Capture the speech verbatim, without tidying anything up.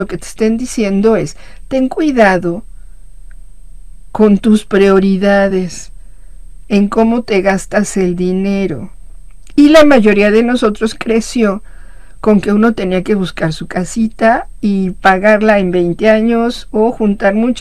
lo que te estén diciendo es, ten cuidado con tus prioridades, en cómo te gastas el dinero. Y la mayoría de nosotros creció con que uno tenía que buscar su casita y pagarla en veinte años o juntar mucha